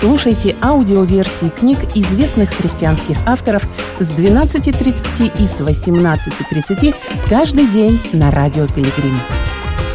Слушайте аудиоверсии книг известных христианских авторов с 12:30 и с 18:30 каждый день на Радио Пилигрим.